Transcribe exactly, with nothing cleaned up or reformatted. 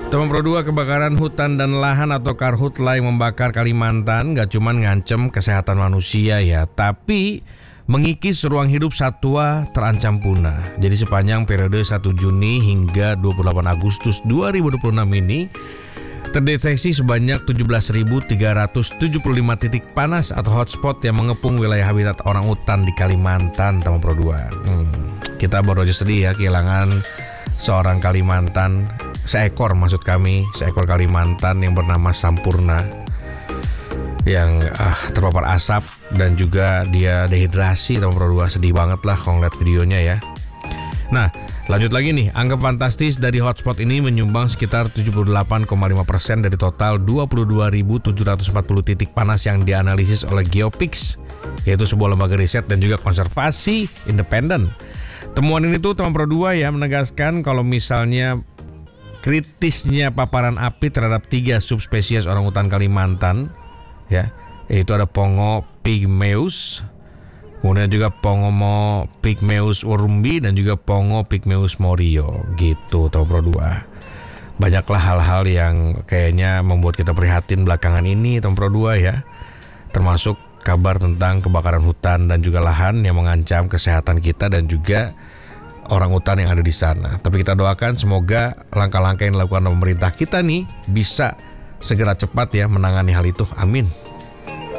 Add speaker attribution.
Speaker 1: Teman Pro dua, kebakaran hutan dan lahan atau karhutla yang membakar Kalimantan gak cuma ngancem kesehatan manusia ya, tapi mengikis ruang hidup satwa terancam punah. Jadi sepanjang periode satu Juni hingga dua puluh delapan Agustus dua ribu dua puluh enam ini terdeteksi sebanyak tujuh belas ribu tiga ratus tujuh puluh lima titik panas atau hotspot yang mengepung wilayah habitat orang utan di Kalimantan, teman Pro dua. Hmm, kita baru aja sedih ya kehilangan seorang Kalimantan, seekor maksud kami, seekor Kalimantan yang bernama Sampurna yang ah, terpapar asap dan juga dia dehidrasi, teman Pro dua. Sedih banget lah kalau ngeliat videonya ya. Nah, lanjut lagi nih, angka fantastis dari hotspot ini menyumbang sekitar tujuh puluh delapan koma lima persen dari total dua puluh dua ribu tujuh ratus empat puluh titik panas yang dianalisis oleh Geopix, yaitu sebuah lembaga riset dan juga konservasi independen. Temuan ini tuh, teman Pro dua, ya menegaskan kalau misalnya kritisnya paparan api terhadap tiga subspesies orangutan Kalimantan, ya, yaitu ada Pongo pygmaeus, kemudian juga Pongo pygmaeus urumbi dan juga Pongo pygmaeus morio, gitu, teman Pro dua. Banyaklah hal-hal yang kayaknya membuat kita prihatin belakangan ini, teman Pro dua ya, termasuk kabar tentang kebakaran hutan dan juga lahan yang mengancam kesehatan kita dan juga orang utan yang ada di sana. Tapi kita doakan semoga langkah-langkah yang dilakukan pemerintah kita nih bisa segera cepat ya menangani hal itu. Amin.